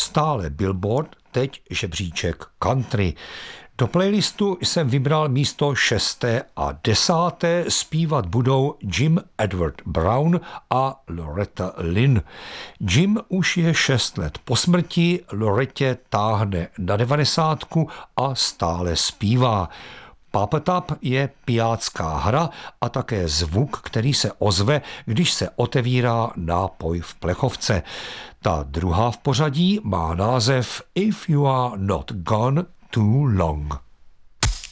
stále Billboard, teď žebříček country. Do playlistu jsem vybral místo 6. a 10. Zpívat budou Jim Edward Brown a Loretta Lynn. Jim už je 6 let po smrti, Loretě táhne na 90 a stále zpívá. Pop Up je pijácká hra a také zvuk, který se ozve, když se otevírá nápoj v plechovce. Ta druhá v pořadí má název If You Are Not Gone Too Long.